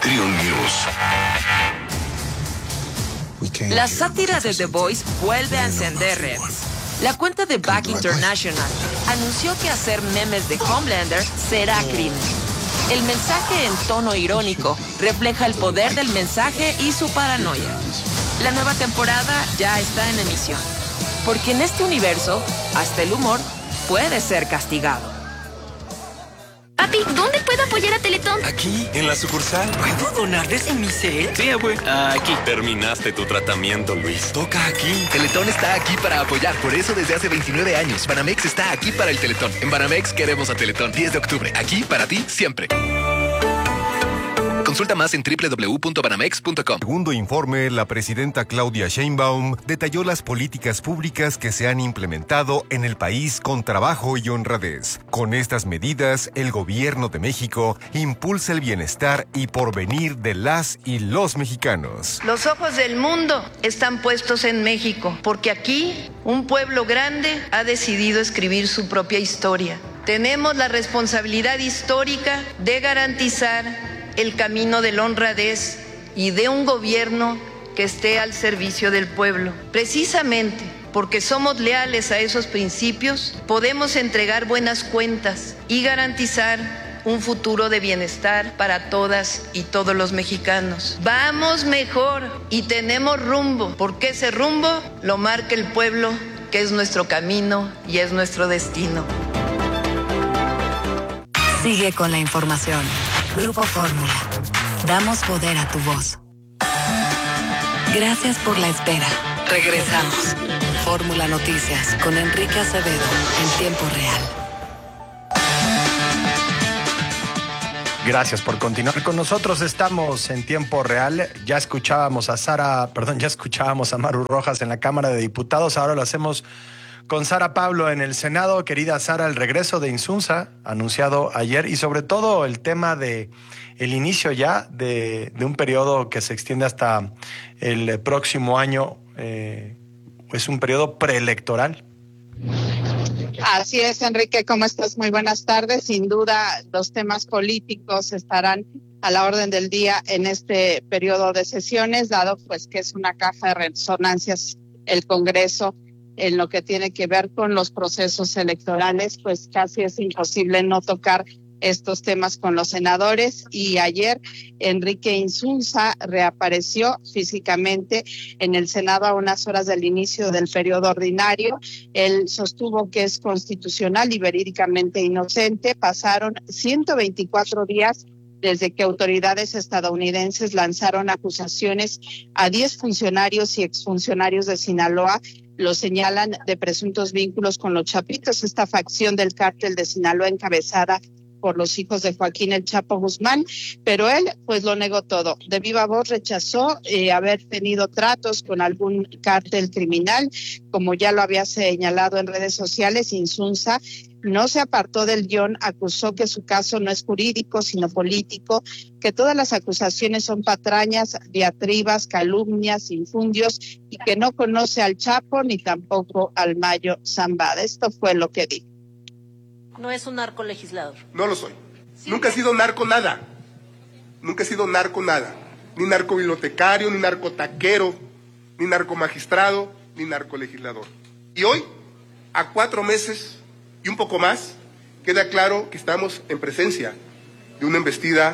Triun News. La sátira de The Voice vuelve a encender redes. La cuenta de Back International anunció que hacer memes de Homelander será crimen. El mensaje en tono irónico refleja el poder del mensaje y su paranoia. La nueva temporada ya está en emisión, porque en este universo, hasta el humor puede ser castigado. Papi, ¿dónde puedo apoyar a Teletón? Aquí, en la sucursal. ¿Puedo donar desde mi set? Sí, abue. Aquí. Terminaste tu tratamiento, Luis. Toca aquí. Teletón está aquí para apoyar. Por eso desde hace 29 años, Banamex está aquí para el Teletón. En Banamex queremos a Teletón. 10 de octubre. Aquí para ti, siempre. Consulta más en www.banamex.com. Segundo informe, la presidenta Claudia Sheinbaum detalló las políticas públicas que se han implementado en el país con trabajo y honradez. Con estas medidas, el gobierno de México impulsa el bienestar y porvenir de las y los mexicanos. Los ojos del mundo están puestos en México, porque aquí un pueblo grande ha decidido escribir su propia historia. Tenemos la responsabilidad histórica de garantizar el camino de la honradez y de un gobierno que esté al servicio del pueblo. Precisamente porque somos leales a esos principios, podemos entregar buenas cuentas y garantizar un futuro de bienestar para todas y todos los mexicanos. Vamos mejor y tenemos rumbo, porque ese rumbo lo marca el pueblo, que es nuestro camino y es nuestro destino. Sigue con la información. Grupo Fórmula. Damos poder a tu voz. Gracias por la espera. Regresamos. Fórmula Noticias con Enrique Acevedo en tiempo real. Gracias por continuar con nosotros. Estamos en tiempo real. Ya escuchábamos a Maru Rojas en la Cámara de Diputados. Ahora lo hacemos con Sara Pablo en el Senado. Querida Sara, el regreso de Insunza, anunciado ayer, y sobre todo el tema de el inicio ya de un periodo que se extiende hasta el próximo año. Es un periodo preelectoral. Así es, Enrique, ¿cómo estás? Muy buenas tardes. Sin duda, los temas políticos estarán a la orden del día en este periodo de sesiones, dado pues que es una caja de resonancias el Congreso en lo que tiene que ver con los procesos electorales, pues casi es imposible no tocar estos temas con los senadores. Y ayer Enrique Insunza reapareció físicamente en el Senado a unas horas del inicio del periodo ordinario. Él sostuvo que es constitucional y verídicamente inocente. Pasaron 124 días desde que autoridades estadounidenses lanzaron acusaciones a 10 funcionarios y exfuncionarios de Sinaloa. Lo señalan de presuntos vínculos con los Chapitos, esta facción del cártel de Sinaloa encabezada por los hijos de Joaquín El Chapo Guzmán, pero él pues lo negó todo. De viva voz rechazó haber tenido tratos con algún cártel criminal, como ya lo había señalado en redes sociales. Insunza no se apartó del guión, acusó que su caso no es jurídico, sino político, que todas las acusaciones son patrañas, diatribas, calumnias, infundios, y que no conoce al Chapo ni tampoco al Mayo Zambada. Esto fue lo que dijo. No es un narcolegislador. No lo soy. Sí. Nunca he sido narco nada. Nunca he sido narco nada. Ni narcobibliotecario, ni narcotaquero, ni narcomagistrado, ni narcolegislador. Y hoy, a 4 meses y un poco más, queda claro que estamos en presencia de una embestida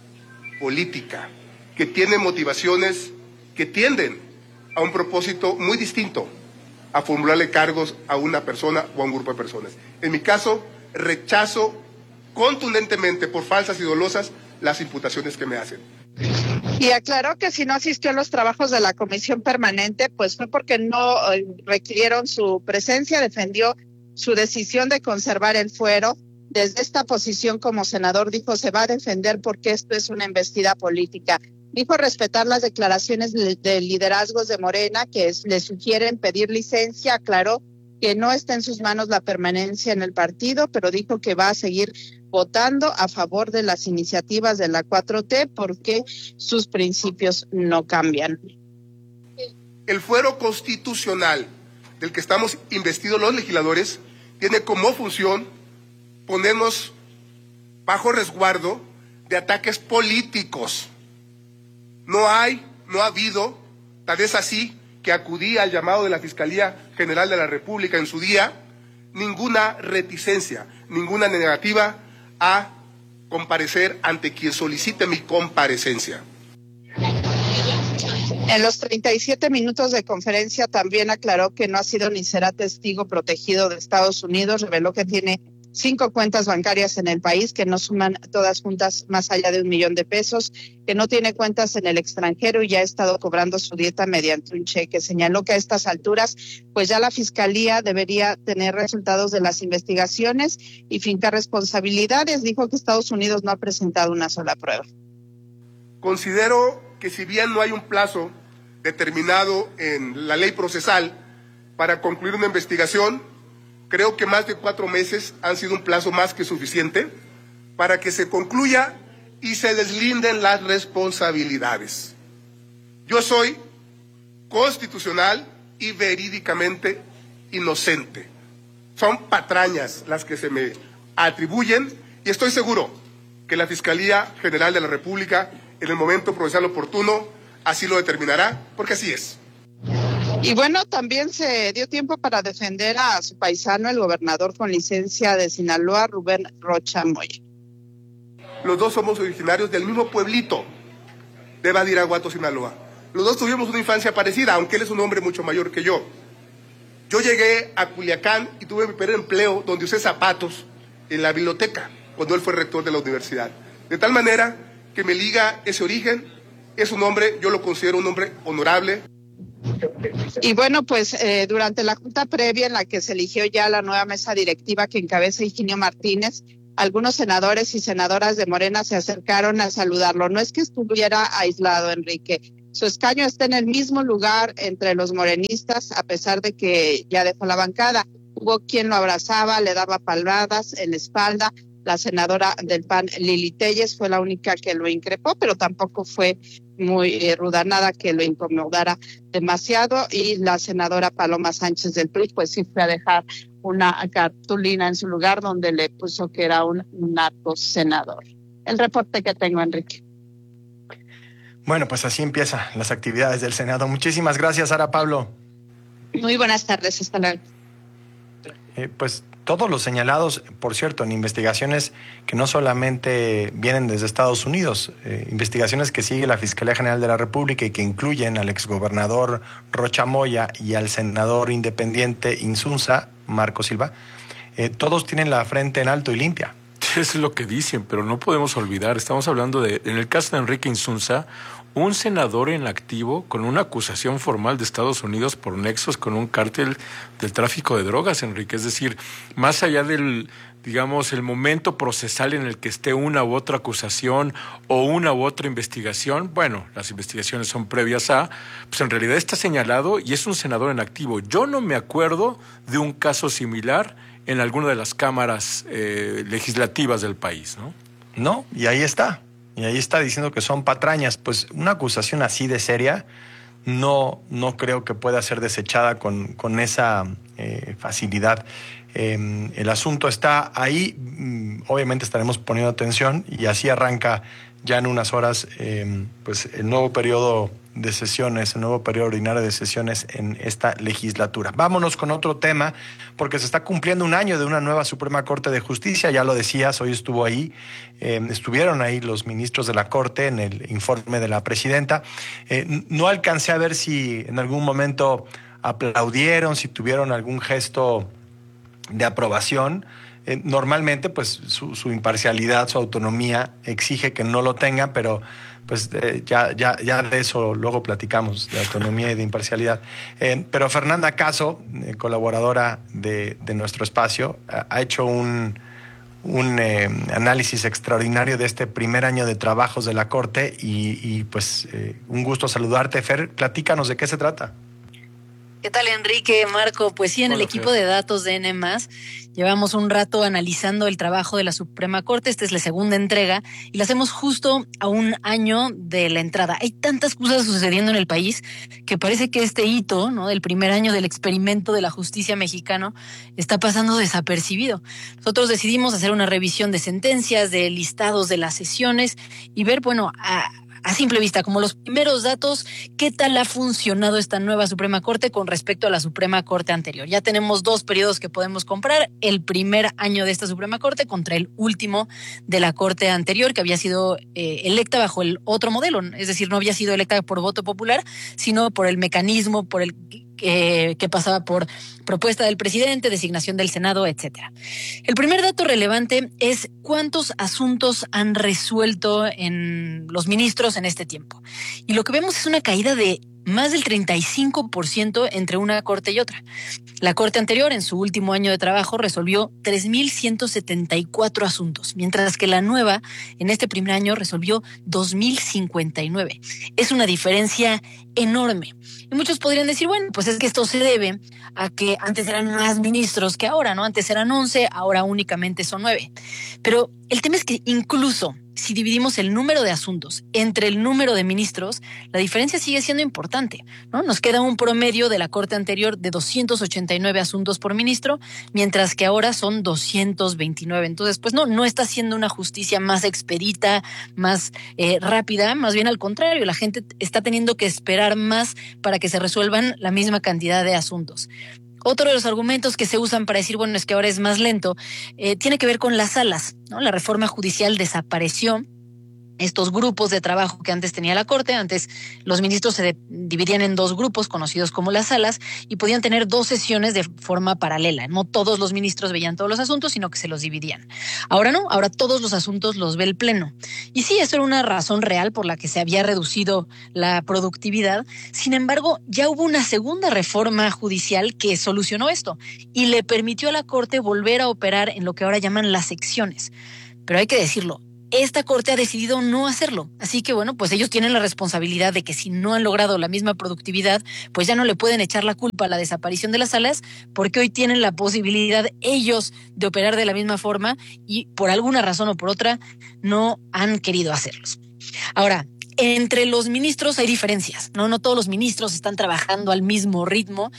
política que tiene motivaciones que tienden a un propósito muy distinto, a formularle cargos a una persona o a un grupo de personas. En mi caso, rechazo contundentemente, por falsas y dolosas, las imputaciones que me hacen. Y aclaró que si no asistió a los trabajos de la comisión permanente, pues fue porque no requirieron su presencia. Defendió su decisión de conservar el fuero. Desde esta posición como senador dijo se va a defender porque esto es una embestida política. Dijo respetar las declaraciones de liderazgos de Morena que le sugieren pedir licencia. Aclaró que no está en sus manos la permanencia en el partido, pero dijo que va a seguir votando a favor de las iniciativas de la 4T porque sus principios no cambian. El fuero constitucional del que estamos investidos los legisladores tiene como función ponernos bajo resguardo de ataques políticos No ha habido, tal vez así, que acudí al llamado de la Fiscalía General de la República en su día, ninguna reticencia, ninguna negativa a comparecer ante quien solicite mi comparecencia. En los 37 minutos de conferencia también aclaró que no ha sido ni será testigo protegido de Estados Unidos. Reveló que tiene 5 cuentas bancarias en el país que no suman todas juntas más allá de $1 millón, que no tiene cuentas en el extranjero y ya ha estado cobrando su dieta mediante un cheque. Señaló que a estas alturas, pues ya la Fiscalía debería tener resultados de las investigaciones y fincar responsabilidades. Dijo que Estados Unidos no ha presentado una sola prueba. Considero que si bien no hay un plazo determinado en la ley procesal para concluir una investigación, creo que más de 4 meses han sido un plazo más que suficiente para que se concluya y se deslinden las responsabilidades. Yo soy constitucional y verídicamente inocente. Son patrañas las que se me atribuyen y estoy seguro que la Fiscalía General de la República, en el momento procesal oportuno, así lo determinará, porque así es. Y bueno, también se dio tiempo para defender a su paisano, el gobernador con licencia de Sinaloa, Rubén Rocha Moya. Los dos somos originarios del mismo pueblito de Badiraguato, Sinaloa. Los dos tuvimos una infancia parecida, aunque él es un hombre mucho mayor que yo. Yo llegué a Culiacán y tuve mi primer empleo donde usé zapatos en la biblioteca, cuando él fue rector de la universidad. De tal manera que me liga ese origen. Es un hombre, yo lo considero un hombre honorable. Y bueno, pues durante la junta previa en la que se eligió ya la nueva mesa directiva que encabeza Higinio Martínez, algunos senadores y senadoras de Morena se acercaron a saludarlo. No es que estuviera aislado, Enrique. Su escaño está en el mismo lugar entre los morenistas, a pesar de que ya dejó la bancada. Hubo quien lo abrazaba, le daba palmadas en la espalda. La senadora del PAN, Lili Telles, fue la única que lo increpó, pero tampoco fue muy ruda, nada que lo incomodara demasiado. Y la senadora Paloma Sánchez del PRI, pues sí fue a dejar una cartulina en su lugar donde le puso que era un narco senador. El reporte que tengo, Enrique. Bueno, pues así empiezan las actividades del Senado. Muchísimas gracias, Sara Pablo. Muy buenas tardes, hasta luego. Pues todos los señalados, por cierto, en investigaciones que no solamente vienen desde Estados Unidos, investigaciones que sigue la Fiscalía General de la República y que incluyen al exgobernador Rocha Moya y al senador independiente Insunza, Marco Silva, todos tienen la frente en alto y limpia. Es lo que dicen, pero no podemos olvidar, estamos hablando de, en el caso de Enrique Insunza, un senador en activo con una acusación formal de Estados Unidos por nexos con un cártel del tráfico de drogas, Enrique. Es decir, más allá del, digamos, el momento procesal en el que esté una u otra acusación o una u otra investigación, bueno, las investigaciones son previas a, pues en realidad está señalado y es un senador en activo. Yo no me acuerdo de un caso similar en alguna de las cámaras legislativas del país, ¿no? No, y ahí está. Y ahí está diciendo que son patrañas. Pues una acusación así de seria no creo que pueda ser desechada con esa facilidad. El asunto está ahí. Obviamente estaremos poniendo atención y así arranca ya en unas horas pues el nuevo periodo de sesiones, el nuevo periodo ordinario de sesiones en esta legislatura. Vámonos con otro tema, porque se está cumpliendo un año de una nueva Suprema Corte de Justicia. Ya lo decías, hoy estuvieron ahí los ministros de la Corte en el informe de la presidenta. No alcancé a ver si en algún momento aplaudieron, si tuvieron algún gesto de aprobación. Normalmente, pues su imparcialidad, su autonomía exige que no lo tengan, pero pues ya de eso luego platicamos, de autonomía y de imparcialidad. Pero Fernanda Caso, colaboradora de nuestro espacio, ha hecho un análisis extraordinario de este primer año de trabajos de la Corte y pues un gusto saludarte, Fer. Platícanos de qué se trata. ¿Qué tal, Enrique, Marco? Pues sí, en el equipo de datos de N+, llevamos un rato analizando el trabajo de la Suprema Corte. Esta es la segunda entrega y la hacemos justo a un año de la entrada. Hay tantas cosas sucediendo en el país que parece que este hito, ¿no?, del primer año del experimento de la justicia mexicano está pasando desapercibido. Nosotros decidimos hacer una revisión de sentencias, de listados de las sesiones y ver, bueno, a simple vista, como los primeros datos, ¿qué tal ha funcionado esta nueva Suprema Corte con respecto a la Suprema Corte anterior? Ya tenemos 2 periodos que podemos comparar, el primer año de esta Suprema Corte contra el último de la Corte anterior, que había sido electa bajo el otro modelo, es decir, no había sido electa por voto popular, sino por el mecanismo, por el que pasaba por propuesta del presidente, designación del Senado, etcétera. El primer dato relevante es cuántos asuntos han resuelto en los ministros en este tiempo. Y lo que vemos es una caída de más del 35% entre una corte y otra. La corte anterior, en su último año de trabajo, resolvió 3,174 asuntos, mientras que la nueva, en este primer año, resolvió 2,059. Es una diferencia enorme. Y muchos podrían decir, bueno, pues es que esto se debe a que antes eran más ministros que ahora, ¿no? Antes eran 11, ahora únicamente son 9. Pero el tema es que incluso si dividimos el número de asuntos entre el número de ministros, la diferencia sigue siendo importante, ¿no? Nos queda un promedio de la corte anterior de 289 asuntos por ministro, mientras que ahora son 229. Entonces, pues no está siendo una justicia más expedita, más rápida, más bien al contrario, la gente está teniendo que esperar más para que se resuelvan la misma cantidad de asuntos. Otro de los argumentos que se usan para decir, bueno, es que ahora es más lento, tiene que ver con las salas, ¿no? La reforma judicial desapareció estos grupos de trabajo que antes tenía la Corte. Antes los ministros se dividían en 2 grupos conocidos como las salas y podían tener 2 sesiones de forma paralela. No todos los ministros veían todos los asuntos, sino que se los dividían. Ahora no, ahora todos los asuntos los ve el Pleno. Y sí, eso era una razón real por la que se había reducido la productividad. Sin embargo, ya hubo una segunda reforma judicial que solucionó esto y le permitió a la Corte volver a operar en lo que ahora llaman las secciones. Pero hay que decirlo, esta corte ha decidido no hacerlo. Así que bueno, pues ellos tienen la responsabilidad de que si no han logrado la misma productividad, pues ya no le pueden echar la culpa a la desaparición de las salas, porque hoy tienen la posibilidad ellos de operar de la misma forma y por alguna razón o por otra no han querido hacerlos. Ahora, entre los ministros hay diferencias, ¿no? No todos los ministros están trabajando al mismo ritmo,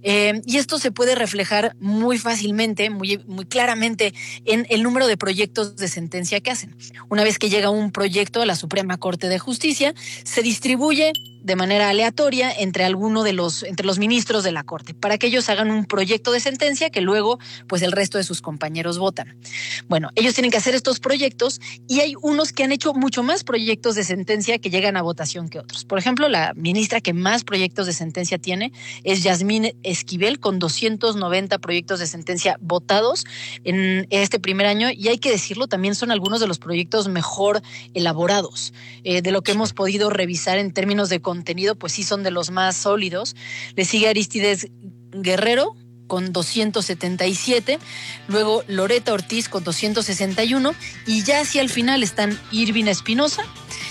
y esto se puede reflejar muy fácilmente, muy claramente en el número de proyectos de sentencia que hacen. Una vez que llega un proyecto a la Suprema Corte de Justicia, se distribuye de manera aleatoria entre los ministros de la Corte, para que ellos hagan un proyecto de sentencia que luego pues el resto de sus compañeros votan. Bueno, ellos tienen que hacer estos proyectos y hay unos que han hecho mucho más proyectos de sentencia que llegan a votación que otros. Por ejemplo, la ministra que más proyectos de sentencia tiene es Yasmín Esquivel, con 290 proyectos de sentencia votados en este primer año, y hay que decirlo, también son algunos de los proyectos mejor elaborados. De lo que hemos podido revisar en términos de contenido, pues sí son de los más sólidos. Le sigue Aristides Guerrero con 277, luego Loreta Ortiz con 261, y ya hacia el final están Irving Espinosa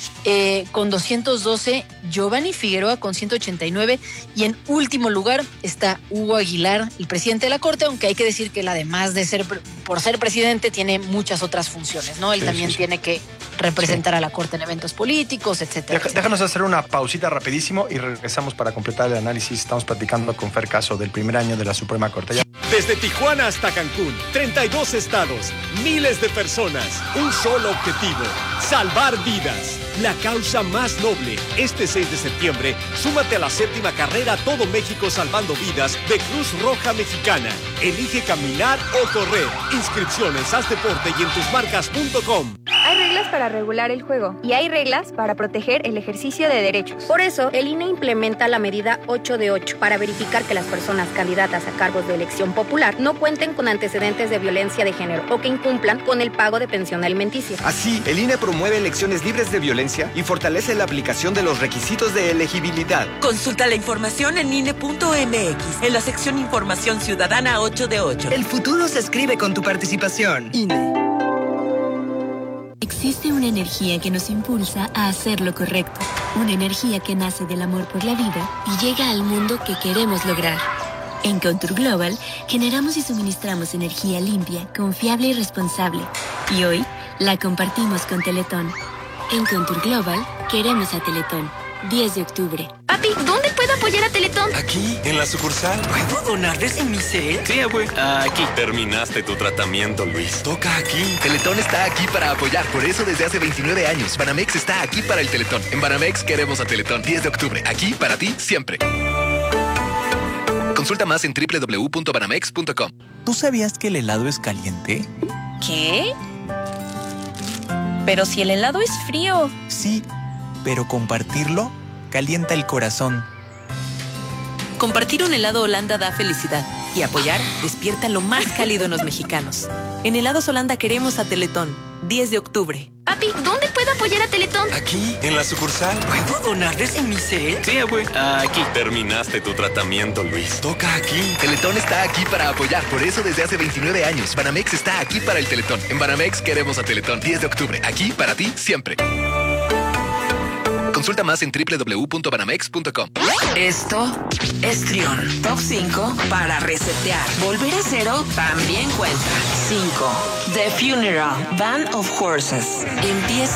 con 212, Giovanni Figueroa con 189, y en último lugar está Hugo Aguilar, el presidente de la Corte, aunque hay que decir que él, además de por ser presidente, tiene muchas otras funciones, ¿no? Él también tiene que representar a la Corte en eventos políticos, etcétera. Déjanos hacer una pausita rapidísimo y regresamos para completar el análisis. Estamos platicando con Fer Caso del primer año de la Suprema Corte. Desde Tijuana hasta Cancún, 32 estados, miles de personas, un solo objetivo: salvar vidas. La causa más noble. Este 6 de septiembre, súmate a la 7ª carrera Todo México Salvando Vidas de Cruz Roja Mexicana. Elige caminar o correr. Inscripciones, haz deporte y en tusmarcas.com. Hay reglas para regular el juego y hay reglas para proteger el ejercicio de derechos. Por eso, el INE implementa la medida 8 de 8 para verificar que las personas candidatas a cargos de elección popular no cuenten con antecedentes de violencia de género o que incumplan con el pago de pensión alimenticia. Así, el INE promueve elecciones libres de violencia y fortalece la aplicación de los requisitos de elegibilidad. Consulta la información en INE.mx, en la sección Información Ciudadana 8 de 8. El futuro se escribe con tu participación. INE. Existe una energía que nos impulsa a hacer lo correcto. Una energía que nace del amor por la vida y llega al mundo que queremos lograr. En Contour Global generamos y suministramos energía limpia, confiable y responsable. Y hoy la compartimos con Teletón. En Contour Global queremos a Teletón. 10 de octubre. Papi, ¿dónde puedo apoyar a Teletón? Aquí, en la sucursal. ¿Puedo donar desde mi cel? Sí, abue. Aquí. Terminaste tu tratamiento, Luis. Toca aquí. Teletón está aquí para apoyar. Por eso desde hace 29 años, Banamex está aquí para el Teletón. En Banamex queremos a Teletón. 10 de octubre. Aquí para ti, siempre. Consulta más en www.banamex.com. ¿Tú sabías que el helado es caliente? ¿Qué? Pero si el helado es frío. Sí, pero compartirlo calienta el corazón. Compartir un helado Holanda da felicidad y apoyar despierta lo más cálido en los mexicanos. En Helados Holanda queremos a Teletón. 10 de octubre. Papi, ¿dónde puedo apoyar a Teletón? Aquí, en la sucursal. ¿Puedo donar desde mi cel? Sí, abue. Aquí. Terminaste tu tratamiento, Luis. Toca aquí. Teletón está aquí para apoyar. Por eso desde hace 29 años, Banamex está aquí para el Teletón. En Banamex queremos a Teletón. 10 de octubre. Aquí para ti, siempre. Consulta más en www.banamex.com. Esto es Trión. Top 5 para resetear. Volver a cero también cuenta. 5. The Funeral. Band of Horses. Empieza